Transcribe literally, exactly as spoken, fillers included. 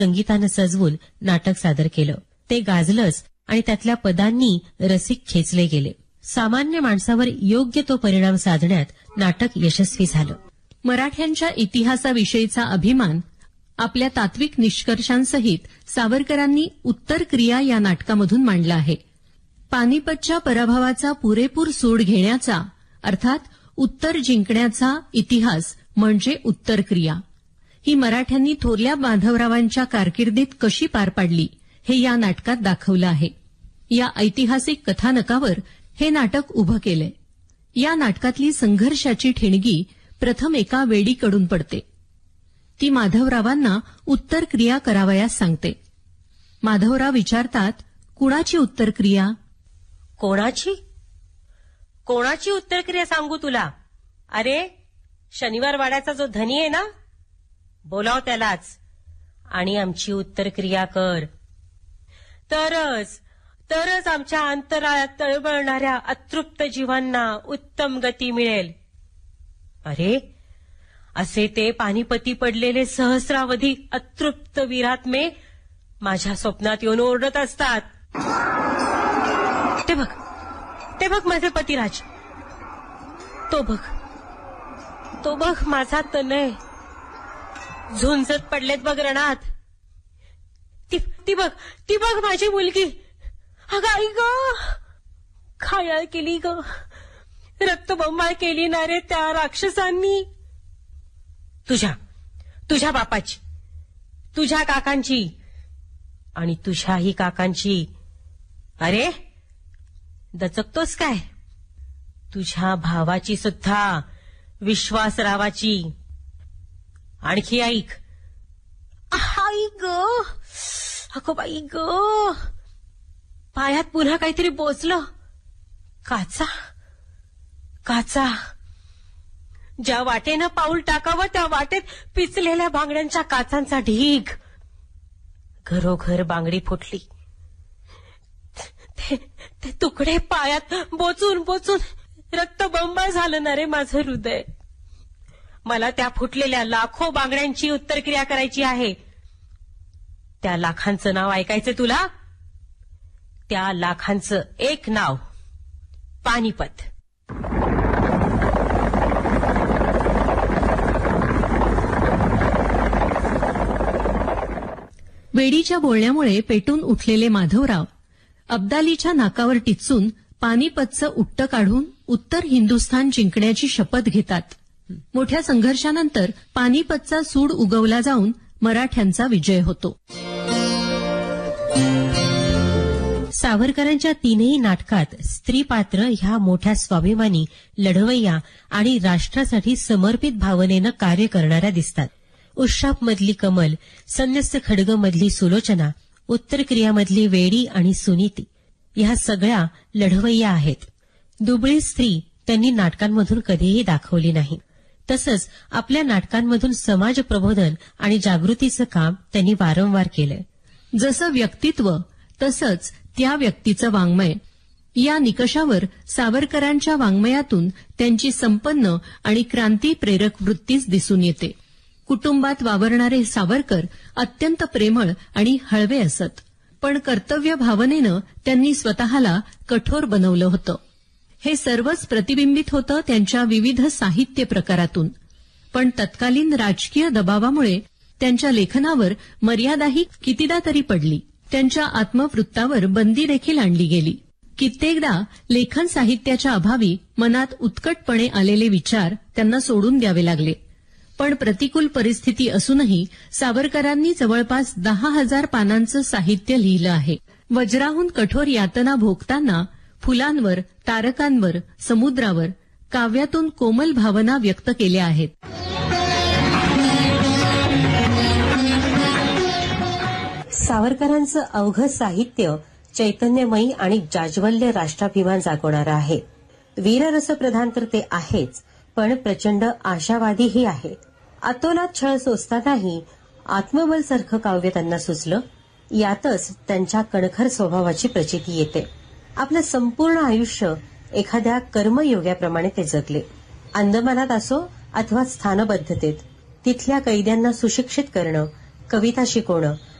संगीतानं सजवून नाटक सादर केलं. ते गाजलंच आणि त्यातल्या पदांनी रसिक खेचले गेले. सामान्य माणसावर योग्य तो परिणाम साधण्यात नाटक यशस्वी झालं. मराठ्यांच्या इतिहासाविषयीचा अभिमान आपल्या तात्विक निष्कर्षांसहित सावरकरांनी उत्तर क्रिया या नाटकामधून मांडला आहे. पानिपतच्या पराभवाचा पुरेपूर सूड घेण्याचा अर्थात उत्तर जिंकण्याचा इतिहास म्हणजे उत्तर क्रिया. ही मराठ्यांनी थोरल्या माधवरावांच्या कारकिर्दीत कशी पार पाडली हे या नाटकात दाखवलं आहे. या ऐतिहासिक कथानकावर हे नाटक उभं केलंय. या नाटकातली संघर्षाची ठिणगी प्रथम एका वेडीकडून पडते. ती माधवरावांना उत्तर क्रिया करावयास सांगते. माधवराव विचारतात, कुणाची उत्तर क्रिया? कोणाची कोणाची उत्तर क्रिया सांगू तुला? अरे शनिवार वाड्याचा जो धनी आहे ना, बोलाव त्यालाच आणि आमची उत्तर क्रिया कर. तरच तरच आमच्या अंतराळात तळमळणाऱ्या अतृप्त जीवांना उत्तम गती मिळेल. अरे असे ते पानिपती पडलेले सहस्रावधी अतृप्त वीरात्मे माझ्या स्वप्नात येऊन ओरडत असतात. ते बघ ते बघ माझे पतिराज, तो बघ तो बघ माझा तनय झुंजत पडलेत बघ रणात. ती ती बघ ती बघ माझी मुलगी. अगं आई ग, खायाळ केली ग, रक्तबंबाळ केली ना रे त्या राक्षसांनी. तुझ्या तुझ्या बापाची, तुझ्या काकांची आणि तुझ्याही काकांची. अरे दचकतोस काय? तुझ्या भावाची सुद्धा, विश्वासरावाची. आणखी ऐक. आई ग, अगो बाई ग, पायात पुन्हा काहीतरी बोचलं. काचा काचा. ज्या वाटेनं पाऊल टाकावं त्या वाटेत पिचलेल्या बांगड्यांच्या काचांचा ढीग. घरोघर बांगडी फुटली. ते, ते तुकडे पायात बोचून बोचून रक्तबंबाळ झालं ना रे माझं हृदय. मला त्या फुटलेल्या लाखो बांगड्यांची उत्तरक्रिया करायची आहे. त्या लाखांचं नाव ऐकायचं तुला? त्या लाखांचं एक नाव पानिपत. वेडीच्या बोलण्यामुळे पेटून उठलेले माधवराव अब्दालीच्या नाकावर टिचून पानिपतचं उट्ट काढून उत्तर हिंदुस्थान जिंकण्याची शपथ घेतात. मोठ्या संघर्षानंतर पानिपतचा सूड उगवला जाऊन मराठ्यांचा विजय होतो. सावरकरांच्या तीनही नाटकात स्त्री पात्र ह्या मोठ्या स्वाभिमानी, लढवय्या आणि राष्ट्रासाठी समर्पित भावनेनं कार्य करणाऱ्या दिसतात. उशापमधली कमल, संन्यस्त खड्गमधली सुलोचना, उत्तर क्रियामधली वेडी आणि सुनीती ह्या सगळ्या लढवय्या आहेत. दुबळी स्त्री त्यांनी नाटकांमधून कधीही दाखवली नाही. तसंच आपल्या नाटकांमधून समाज प्रबोधन आणि जागृतीचं काम त्यांनी वारंवार केलंय. जसं व्यक्तित्व तसंच त्या व्यक्तीचं वाङ्मय या निकषावर सावरकरांच्या वाङ्मयातून त्यांची संपन्न आणि क्रांती प्रेरक वृत्तीच दिसून येते. कुटुंबात वावरणारे सावरकर अत्यंत प्रेमळ आणि हळवे असत, पण कर्तव्य भावनेनं त्यांनी स्वतःला कठोर बनवलं होतं. हे सर्वच प्रतिबिंबित होतं त्यांच्या विविध साहित्य प्रकारातून. पण तत्कालीन राजकीय दबावामुळे त्यांच्या लेखनावर मर्यादाही कितीदा तरी पडली. त्यांच्या आत्मवृत्तावर बंदी देखील आणली गेली. कित्येकदा लेखन साहित्याच्या अभावी मनात उत्कटपणे आलेले विचार त्यांना सोडून द्यावे लागले. पण प्रतिकूल परिस्थिती असूनही सावरकरांनी जवळपास दहा हजार पानांचं साहित्य लिहिलं आहे. वज्राहून कठोर यातना भोगताना फुलांवर, तारकांवर, समुद्रावर काव्यातून कोमल भावना व्यक्त केल्या आहेत. सावरकरांचं अवघं साहित्य चैतन्यमयी आणि जाज्वल्य राष्ट्राभिमान जागवणारं आहे. वीररसप्रधान तर ते आहेच, पण प्रचंड आशावादीही आहे. अतोलात छळ सोसतानाही आत्मबलसारखं काव्य त्यांना सुचलं. यातच त्यांच्या कणखर स्वभावाची प्रचिती येते. आपलं संपूर्ण आयुष्य एखाद्या कर्मयोग्याप्रमाणे ते जगले. अंदमानात असो अथवा स्थानबद्धतेत तिथल्या कैद्यांना सुशिक्षित करणं, कविता शिकवणं